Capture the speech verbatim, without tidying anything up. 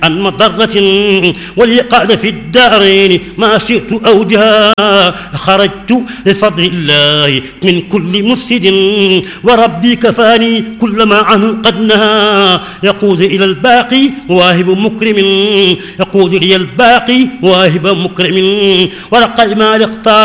عن مضرة وليقعد في الدارين ما شئت أو جاء خرجت بفضل الله من كل مفسد وربي كفاني كل ما عنه قد نهى يقود إلى الباقي واهب مكرم يقود إلى الباقي واهب مكرم ورقى ما الاختار